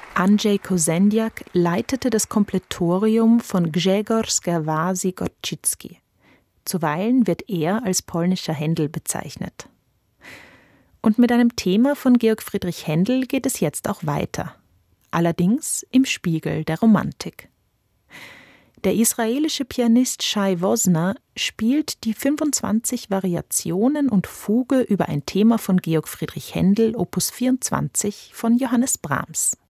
Andrzej Kosendiak leitete das Kompletorium von Grzegorz Gerwasi-Gorczycki. Zuweilen wird er als polnischer Händel bezeichnet. Und mit einem Thema von Georg Friedrich Händel geht es jetzt auch weiter. Allerdings im Spiegel der Romantik. Der israelische Pianist Shai Wosner spielt die 25 Variationen und Fuge über ein Thema von Georg Friedrich Händel, Opus 24 von Johannes Brahms.